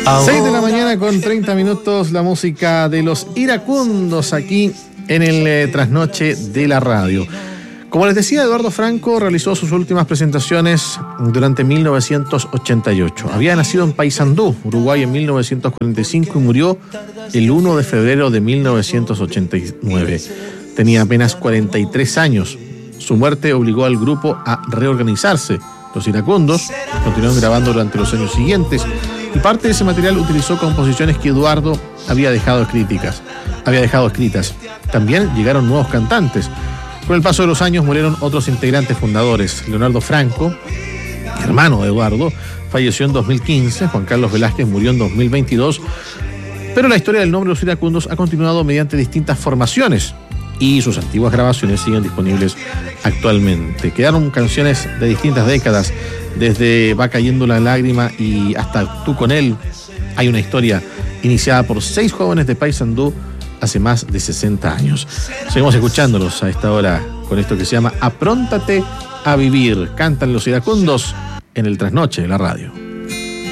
6 de la mañana con 30 minutos, la música de los iracundos aquí en el Trasnoche de la Radio. Como les decía, Eduardo Franco realizó sus últimas presentaciones durante 1988. Había nacido en Paysandú, Uruguay, en 1945 y murió el 1 de febrero de 1989. Tenía apenas 43 años. Su muerte obligó al grupo a reorganizarse. Los iracundos continuaron grabando durante los años siguientes y parte de ese material utilizó composiciones que Eduardo había dejado escritas. También llegaron nuevos cantantes. Con el paso de los años murieron otros integrantes fundadores. Leonardo Franco, hermano de Eduardo, falleció en 2015. Juan Carlos Velázquez murió en 2022. Pero la historia del nombre de los iracundos ha continuado mediante distintas formaciones y sus antiguas grabaciones siguen disponibles actualmente. Quedaron canciones de distintas décadas, desde Va cayendo la lágrima y hasta Tú con él. Hay una historia iniciada por 6 jóvenes de Paysandú hace más de 60 años. Seguimos escuchándolos a esta hora con esto que se llama Apróntate a vivir. Cantan los iracundos en el Trasnoche de la Radio.